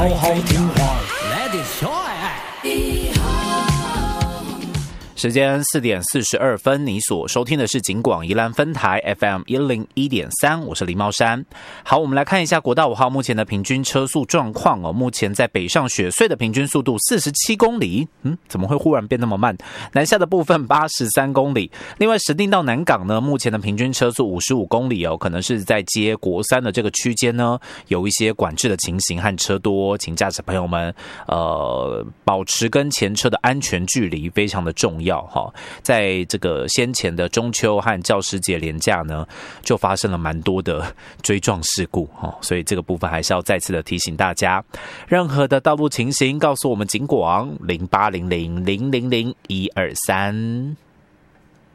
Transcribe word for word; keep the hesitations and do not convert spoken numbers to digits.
好好听话 Let it show。时间四点四十二分，你所收听的是警广宜兰分台 F M 一零一点三，我是林茂山。好，我们来看一下国道五号目前的平均车速状况哦。目前在北上雪隧的平均速度四十七公里，嗯，怎么会忽然变那么慢？南下的部分八十三公里。另外，石碇到南港呢，目前的平均车速五十五公里哦，可能是在接国三的这个区间呢，有一些管制的情形和车多，请驾驶朋友们呃保持跟前车的安全距离非常的重要。在这个先前的中秋和教师节连假呢，就发生了蛮多的追撞事故，所以这个部分还是要再次的提醒大家，任何的道路情形告诉我们警广零八零零零零零一二三。